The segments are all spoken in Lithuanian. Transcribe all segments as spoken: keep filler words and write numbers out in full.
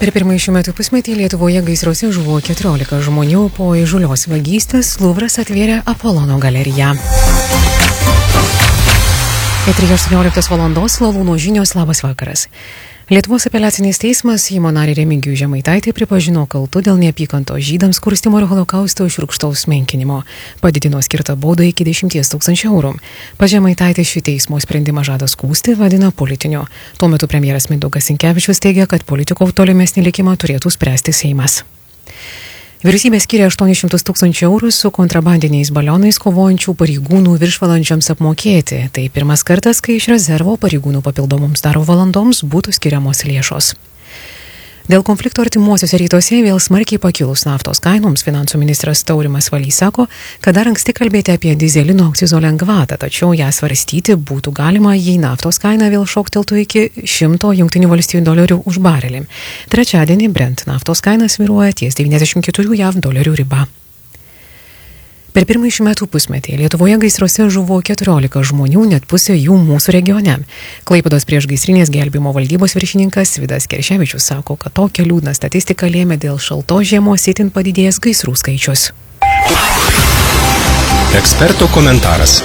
Per pirmąjį šių metų pusmetį Lietuvoje gaisruose žuvo keturiolika žmonių, po įžūlios vagystės Luvras atvėrė Apolono galeriją. Eteryje aštuonioliktos valandos Lalūno žinios, labas vakaras. Lietuvos apeliacinis teismas Seimo narį Remigijų Žemaitaitį pripažino kaltu dėl neapykantos žydams, kurstymo ir holokausto šiurkštaus menkinimo. Padidino skirtą baudą iki dešimties tūkstančių eurų. Pats Žemaitaitis šį teismo sprendimą žada skųsti, vadina politiniu. Tuo metu premjeras Mindaugas Sinkevičius teigia, kad politikų tolimesnį likimą turėtų spręsti Seimas. Vyriausybė skiria aštuonis šimtus tūkstančių eurų su kontrabandiniais balionais kovojančių pareigūnų viršvalandžiams apmokėti. Tai pirmas kartas, kai iš rezervo pareigūnų papildomoms darbo valandoms būtų skiriamos lėšos. Dėl konflikto artimuosiuose rytuose vėl smarkiai pakilus naftos kainoms finansų ministras Taurimas Valys sako, kad dar anksti kalbėti apie dizelino akcizo lengvatą, tačiau ją svarstyti būtų galima, jei naftos kaina vėl šokteltų iki šimto jungtinių valstijų dolerių už barelį. Trečiadienį Brent naftos kaina svyruoja ties devyniasdešimt keturių jav dolerių riba. Per pirmąjį šių metų pusmetį Lietuvoje gaisruose žuvo keturiolika žmonių, net pusė jų mūsų regione. Klaipėdos priešgaisrinės gelbėjimo valdybos viršininkas Vidas Kerševičius sako, kad tokią liūdną statistiką lėmė dėl šaltos žiemos itin padidėjęs gaisrų skaičius. Eksperto komentaras.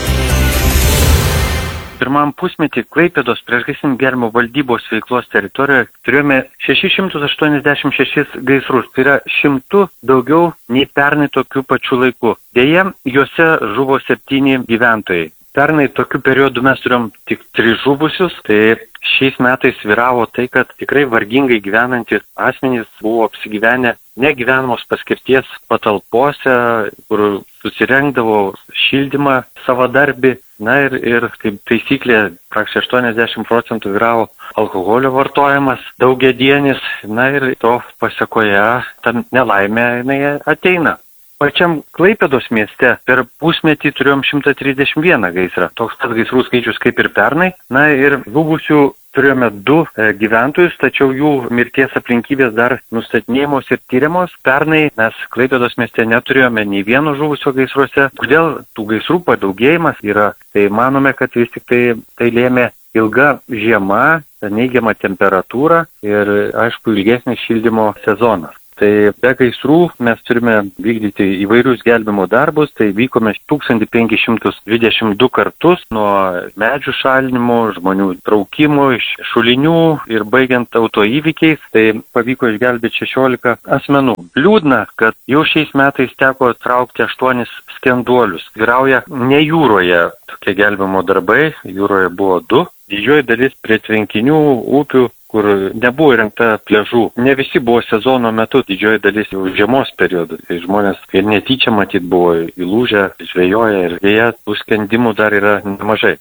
Pirmam pusmetį Klaipėdos priešgaisrinės gelbėjimo valdybos veiklos teritorijoje turėjome šešis šimtus aštuoniasdešimt šešis gaisrus, tai yra šimtu daugiau nei pernai tokių pačių laikų. Deja, juose žuvo septyni gyventojai. Pernai tokiu periodu mes turėjom tik tris žuvusius, tai šiais metais vyravo tai, kad tikrai vargingai gyvenantys asmenys buvo apsigyvenę negyvenamos paskirties patalpose, kur susirengdavo šildymą savadarbį. Na ir, ir kaip taisyklė, praktiškai aštuoniasdešimt procentų vyravo alkoholio vartojimas, daugiadienis, na ir to pasekoje ta nelaimė jinai ateina. Pačiam Klaipėdos mieste per pusmetį turėjom šimtą trisdešimt vieną gaisrą, toks pats gaisrų skaičius kaip ir pernai, na ir žuvusių turėjome du e, gyventojus, tačiau jų mirties aplinkybės dar nustatinėjamos ir tyriamos. Pernai mes Klaipėdos mieste neturėjome nei vieno žuvusio gaisruose. Kodėl tų gaisrų padaugėjimas yra? Tai manome, kad vis tik tai, tai lėmė ilga žiema, neigiama temperatūra ir, aišku, ilgesnis šildymo sezonas. Tai be gaisrų mes turime vykdyti įvairius gelbėjimo darbus, tai vykome tūkstantį penkis šimtus dvidešimt du kartus nuo medžių šalinimo, žmonių traukimų, iš šulinių ir baigiant autoįvykiais, tai pavyko išgelbėti šešiolika asmenų. Liūdna, kad jau šiais metais teko traukti aštuonis skenduolius. Vyrauja ne jūroje tokie gelbėjimo darbai, jūroje buvo du. Didžioji dalis prie tvenkinių, upių, kur nebuvo įrengta pliažų. Ne visi buvo sezono metu, didžioji dalis jau žiemos periodu. Tai žmonės ir netyčia matyt buvo įlūžę, žvejoja ir dėja tų skendimų dar yra nemažai.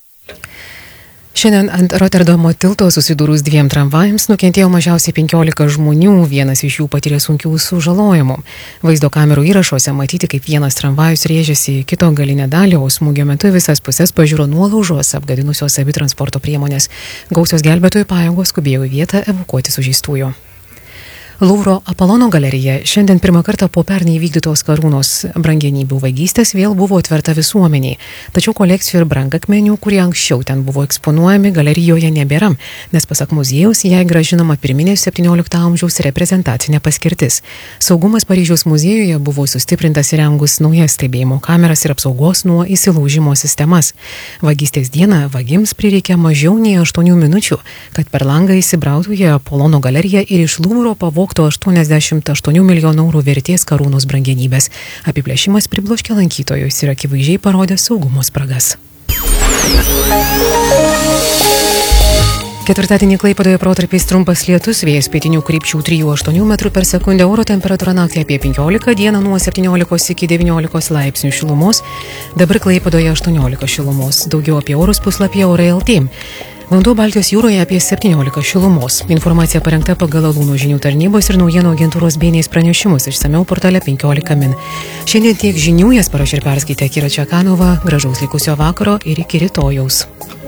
Šiandien ant Roterdamo tilto susidūrus dviem tramvajams nukentėjo mažiausiai penkiolika žmonių, vienas iš jų patyrė sunkių sužalojimų. Vaizdo kamerų įrašuose matyti, kaip vienas tramvajus rėžėsi į kito galinę dalį, o smūgio metu visas pusės pažiūro nuolaužos, apgadinusios abi transporto priemonės. Gausios gelbėtojų pajėgos skubėjo į vietą evakuoti sužeistųjų. Luvro Apolono galerija šiandien pirmą kartą po pernai įvykdytos karūnos brangenybių vagystės vėl buvo atverta visuomeniai. Tačiau kolekcijų ir brangakmenių, kurie anksčiau ten buvo eksponuojami, galerijoje nebėra, nes pasak muziejaus jai grąžinama pirminė septyniolikto amžiaus reprezentacinė paskirtis. Saugumas Paryžiaus muziejuje buvo sustiprintas įrengus naujas stebėjimo kameras ir apsaugos nuo įsilaužimo sistemas. Vagystės dieną vagims prireikė mažiau nei aštuonių minučių, kad per langą įsibrautų į Apolono galeriją ir iš Luvro pavogtų aštuoniasdešimt aštuonių milijonų eurų vertės karūnos brangenybės. Apiplėšimas pribloškė lankytojus ir akivaizdžiai parodė saugumo spragas. Ketvirtadienį Klaipėdoje protarpiais trumpas lietus, vėjas pietinių krypčių trijų aštuonių metrų per sekundę, oro temperatūra naktį apie penkiolika, dieną nuo septyniolikos iki devyniolikos laipsnių šilumos, dabar Klaipėdoje aštuoniolika šilumos, daugiau apie orus puslapyje orai lt. Vanduo Baltijos jūroje apie septyniolika šilumos. Informacija parengta pagal Lalūno žinių tarnybos ir naujienų agentūros B N S pranešimus išsamiau portale penkiolika min. Šiandien tiek žinių, jas parašė ir perskaitė Kira Čekanova. Gražaus likusio vakaro ir iki rytojaus.